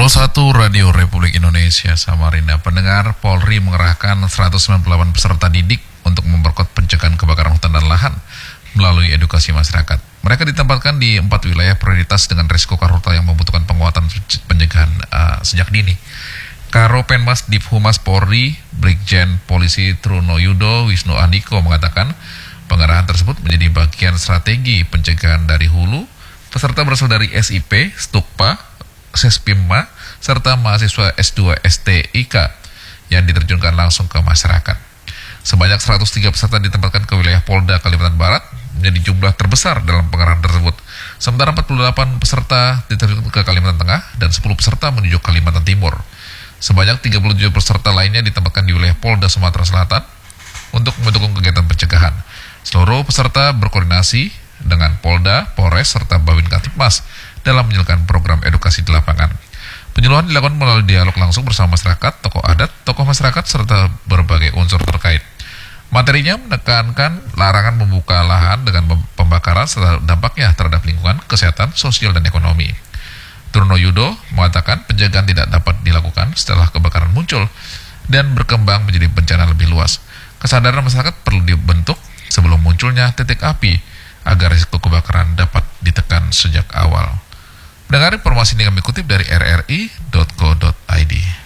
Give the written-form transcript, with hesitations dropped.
Pro 1 Radio Republik Indonesia Samarinda. Pendengar, Polri mengerahkan 198 peserta didik untuk memperkuat pencegahan kebakaran hutan dan lahan melalui edukasi masyarakat. Mereka ditempatkan di 4 wilayah prioritas dengan risiko karhutla yang membutuhkan penguatan pencegahan sejak dini. Karo Penmas Diphumas Polri, Brigjen Polisi Truno Yudo Wisnu Andiko mengatakan pengerahan tersebut menjadi bagian strategi pencegahan dari hulu. Peserta berasal dari SIP, Stukpa, Sespimma, serta mahasiswa S2 STIK yang diterjunkan langsung ke masyarakat. Sebanyak 103 peserta ditempatkan ke wilayah Polda Kalimantan Barat, menjadi jumlah terbesar dalam pengerahan tersebut. Sementara 48 peserta diterjunkan ke Kalimantan Tengah dan 10 peserta menuju Kalimantan Timur. Sebanyak 37 peserta lainnya ditempatkan di wilayah Polda Sumatera Selatan untuk mendukung kegiatan pencegahan. Seluruh peserta berkoordinasi dengan Polda, Polres, serta Babin Kamtipmas dalam menjalankan program edukasi di lapangan. Penyuluhan dilakukan melalui dialog langsung bersama masyarakat, tokoh adat, tokoh masyarakat, serta berbagai unsur terkait. Materinya menekankan larangan membuka lahan dengan pembakaran serta dampaknya terhadap lingkungan, kesehatan, sosial, dan ekonomi. Truno Yudo mengatakan pencegahan tidak dapat dilakukan setelah kebakaran muncul dan berkembang menjadi bencana lebih luas. Kesadaran masyarakat perlu dibentuk sebelum munculnya titik api agar risiko kebakaran dapat ditekan sejak awal. Mendengar informasi ini kami kutip dari rri.co.id.